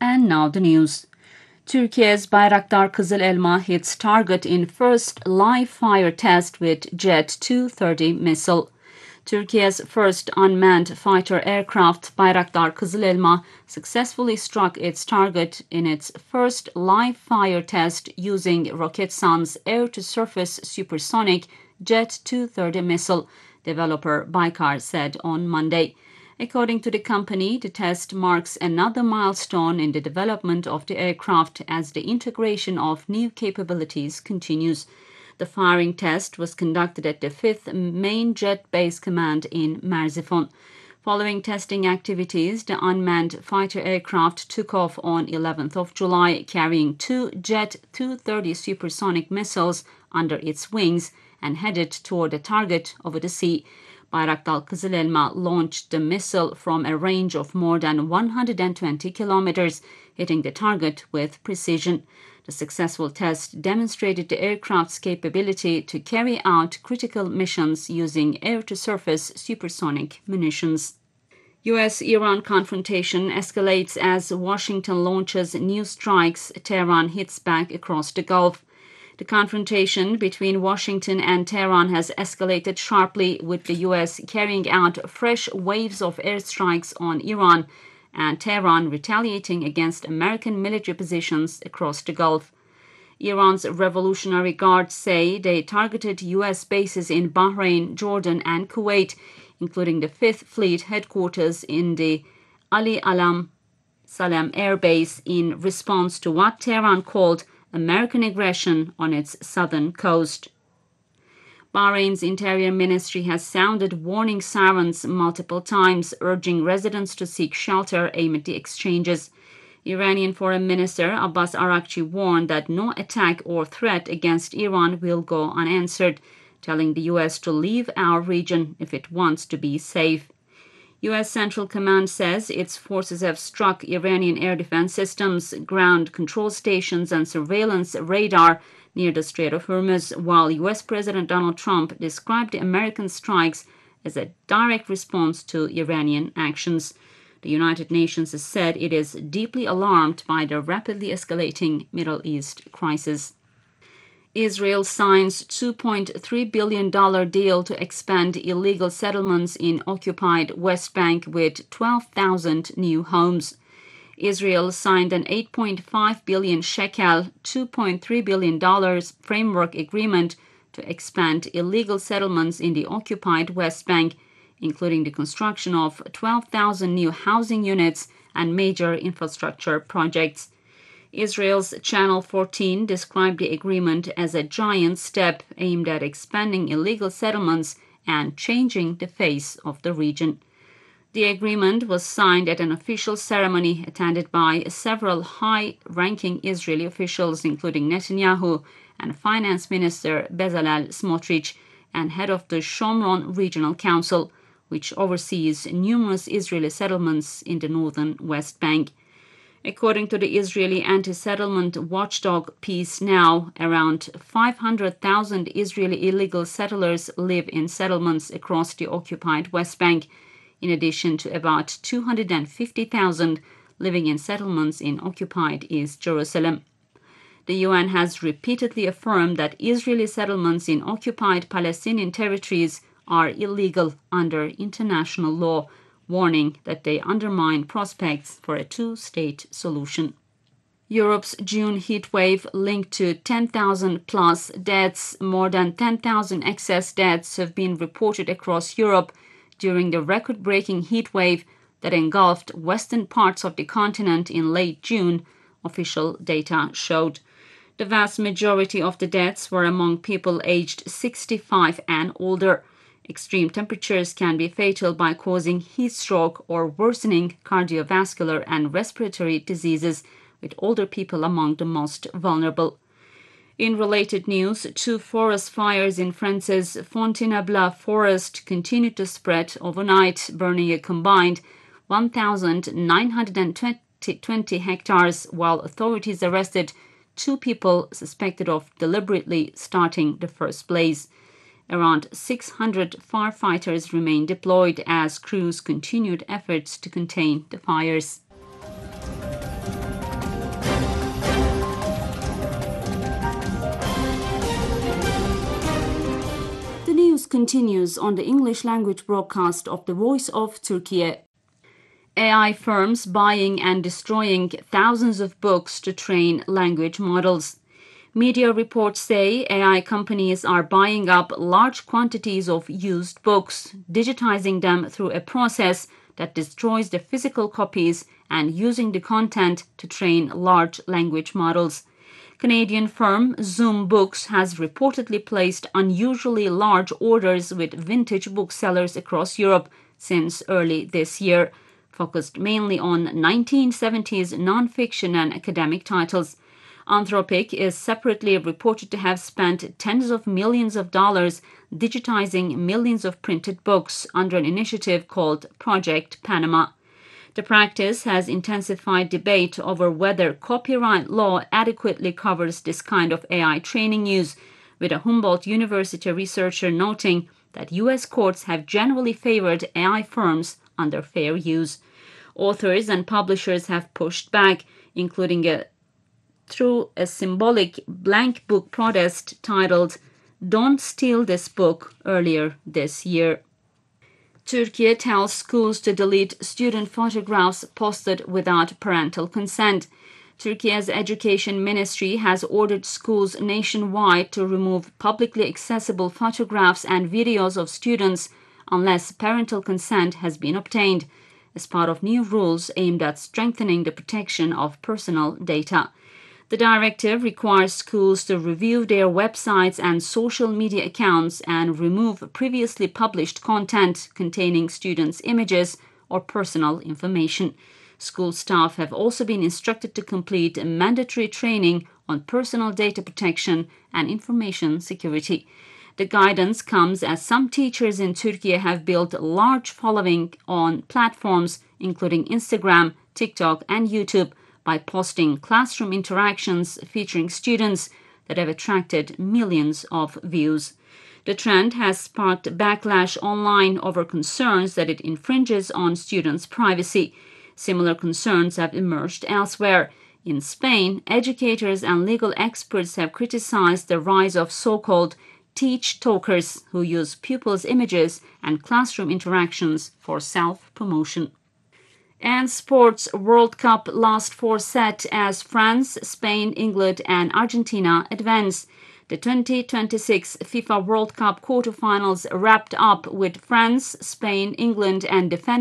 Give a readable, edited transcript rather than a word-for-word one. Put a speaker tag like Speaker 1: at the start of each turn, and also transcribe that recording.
Speaker 1: And now the news. Turkey's Bayraktar Kızıl Elma hits target in first live-fire test with Jet 230 missile. Turkey's first unmanned fighter aircraft, Bayraktar Kızıl Elma, successfully struck its target in its first live-fire test using Roketsan's air-to-surface supersonic Jet 230 missile, developer Baykar said on Monday. According to the company, the test marks another milestone in the development of the aircraft as the integration of new capabilities continues. The firing test was conducted at the 5th Main Jet Base Command in Merzifon. Following testing activities, the unmanned fighter aircraft took off on 11th of July, carrying two Jet 230 supersonic missiles under its wings and headed toward a target over the sea. Bayraktar Kızıl Elma launched the missile from a range of more than 120 kilometers, hitting the target with precision. The successful test demonstrated the aircraft's capability to carry out critical missions using air-to-surface supersonic munitions. U.S.-Iran confrontation escalates as Washington launches new strikes. Tehran hits back across the Gulf. The confrontation between Washington and Tehran has escalated sharply, with the U.S. carrying out fresh waves of airstrikes on Iran and Tehran retaliating against American military positions across the Gulf. Iran's Revolutionary Guards say they targeted U.S. bases in Bahrain, Jordan, and Kuwait, including the 5th Fleet headquarters in the Ali Alam Salem Air Base, in response to what Tehran called American aggression on its southern coast. Bahrain's Interior Ministry has sounded warning sirens multiple times, urging residents to seek shelter amid the exchanges. Iranian Foreign Minister Abbas Araghchi warned that no attack or threat against Iran will go unanswered, telling the U.S. to leave our region if it wants to be safe. U.S. Central Command says its forces have struck Iranian air defense systems, ground control stations, and surveillance radar near the Strait of Hormuz, while U.S. President Donald Trump described the American strikes as a direct response to Iranian actions. The United Nations has said it is deeply alarmed by the rapidly escalating Middle East crisis. Israel signs $2.3 billion deal to expand illegal settlements in occupied West Bank with 12,000 new homes. Israel signed an 8.5 billion shekel, $2.3 billion framework agreement to expand illegal settlements in the occupied West Bank, including the construction of 12,000 new housing units and major infrastructure projects. Israel's Channel 14 described the agreement as a giant step aimed at expanding illegal settlements and changing the face of the region. The agreement was signed at an official ceremony attended by several high-ranking Israeli officials, including Netanyahu and Finance Minister Bezalel Smotrich, and head of the Shomron Regional Council, which oversees numerous Israeli settlements in the northern West Bank. According to the Israeli anti-settlement watchdog Peace Now, around 500,000 Israeli illegal settlers live in settlements across the occupied West Bank, in addition to about 250,000 living in settlements in occupied East Jerusalem. The UN has repeatedly affirmed that Israeli settlements in occupied Palestinian territories are illegal under international law, warning that they undermine prospects for a two-state solution. Europe's June heatwave linked to 10,000 plus deaths. More than 10,000 excess deaths have been reported across Europe during the record-breaking heatwave that engulfed western parts of the continent in late June, official data showed. The vast majority of the deaths were among people aged 65 and older. Extreme temperatures can be fatal by causing heat stroke or worsening cardiovascular and respiratory diseases, with older people among the most vulnerable. In related news, two forest fires in France's Fontainebleau forest continued to spread overnight, burning a combined 1,920 hectares, while authorities arrested two people suspected of deliberately starting the first blaze. Around 600 firefighters remain deployed as crews continued efforts to contain the fires. continues on the English language broadcast of the Voice of Turkey. AI firms buying and destroying thousands of books to train language models. Media reports say AI companies are buying up large quantities of used books, digitizing them through a process that destroys the physical copies and using the content to train large language models. Canadian firm Zoom Books has reportedly placed unusually large orders with vintage booksellers across Europe since early this year, focused mainly on 1970s nonfiction and academic titles. Anthropic is separately reported to have spent tens of millions of dollars digitizing millions of printed books under an initiative called Project Panama. The practice has intensified debate over whether copyright law adequately covers this kind of AI training use, with a Humboldt University researcher noting that U.S. courts have generally favored AI firms under fair use. Authors and publishers have pushed back, including through a symbolic blank book protest titled "Don't Steal This Book" earlier this year. Turkey tells schools to delete student photographs posted without parental consent. Turkey's education ministry has ordered schools nationwide to remove publicly accessible photographs and videos of students unless parental consent has been obtained, as part of new rules aimed at strengthening the protection of personal data. The directive requires schools to review their websites and social media accounts and remove previously published content containing students' images or personal information. School staff have also been instructed to complete mandatory training on personal data protection and information security. The guidance comes as some teachers in Turkey have built a large following on platforms including Instagram, TikTok, and YouTube by posting classroom interactions featuring students that have attracted millions of views. The trend has sparked backlash online over concerns that it infringes on students' privacy. Similar concerns have emerged elsewhere. In Spain, educators and legal experts have criticized the rise of so-called teach talkers who use pupils' images and classroom interactions for self-promotion. And sports: World Cup last four set as France, Spain, England, and Argentina advance. The 2026 FIFA World Cup quarterfinals wrapped up with France, Spain, England, and defending